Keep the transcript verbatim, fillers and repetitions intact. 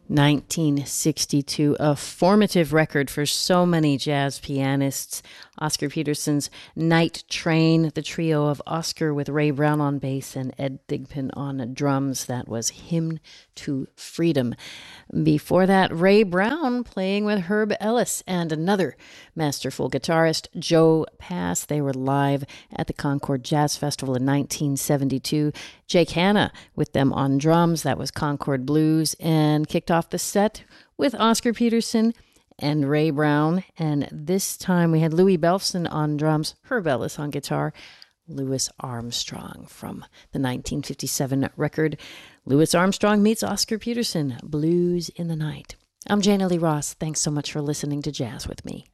nineteen sixty-two, a formative record for so many jazz pianists. Oscar Peterson's Night Train, the trio of Oscar with Ray Brown on bass and Ed Thigpen on drums. That was Hymn to Freedom. Before that, Ray Brown playing with Herb Ellis and another masterful guitarist, Joe Pass. They were live at the Concord Jazz Festival in nineteen seventy-two. Jake Hanna with them on drums. That was Concord Blues, and kicked off the set with Oscar Peterson and Ray Brown. And this time we had Louis Belson on drums, Herb Ellis on guitar, Louis Armstrong from the nineteen fifty-seven record Louis Armstrong Meets Oscar Peterson, Blues in the Night. I'm Jana Lee Ross. Thanks so much for listening to Jazz with me.